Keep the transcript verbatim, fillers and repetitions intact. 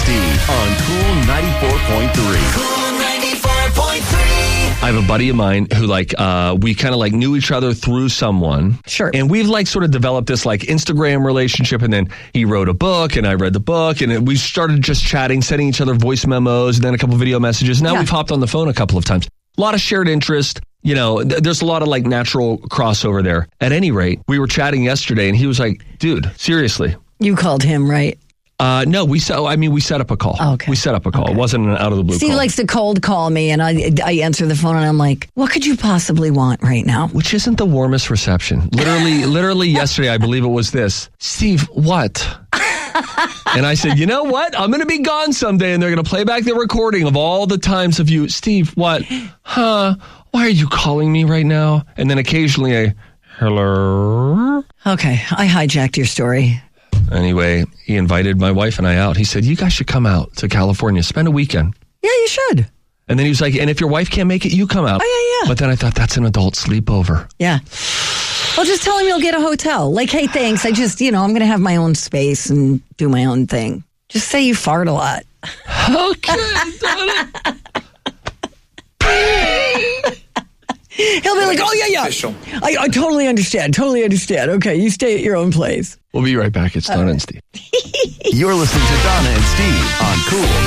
Steve on Cool ninety-four point three. Cool ninety-four point three. I have a buddy of mine who like, uh, we kind of like knew each other through someone. Sure. And we've like sort of developed this like Instagram relationship. And then he wrote a book and I read the book and we started just chatting, sending each other voice memos and then a couple video messages. Now Yeah. we've hopped on the phone a couple of times. A lot of shared interest. You know, th- there's a lot of like natural crossover there. At any rate, we were chatting yesterday and he was like, dude, seriously. You called him, right? Uh, no, we set, I mean, we set up a call. Oh, okay. We set up a call. Okay. It wasn't an out of the blue Steve call. likes to cold call me, and I I answer the phone, and I'm like, what could you possibly want right now? Which isn't the warmest reception. Literally, literally yesterday, I believe it was this. Steve, what? And I said, you know what? I'm going to be gone someday, and they're going to play back the recording of all the times of you. Steve, what? Huh? Why are you calling me right now? And then occasionally a, hello? Okay, I hijacked your story. Anyway, he invited my wife and I out. He said, you guys should come out to California, spend a weekend. Yeah, you should. And then he was like, and if your wife can't make it, you come out. Oh, yeah, yeah. But then I thought, that's an adult sleepover. Yeah. Well, just tell him you'll get a hotel. Like, hey, thanks. I just, you know, I'm going to have my own space and do my own thing. Just say you fart a lot. Okay, He'll be like, oh, yeah, yeah. I, I totally understand. Totally understand. Okay, you stay at your own place. We'll be right back. It's Donna and Steve. You're listening to Donna and Steve on Cool